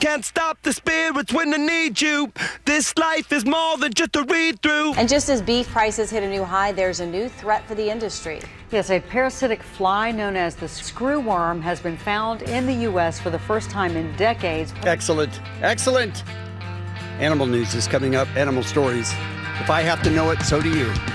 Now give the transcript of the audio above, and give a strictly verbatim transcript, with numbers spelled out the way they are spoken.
Can't stop the spirits when they need you. This life is more than just a read-through. And just as beef prices hit a new high, there's a new threat for the industry. Yes, a parasitic fly known as the screwworm has been found in the U S for the first time in decades. Excellent. Excellent. Animal news is coming up. Animal stories. If I have to know it, so do you.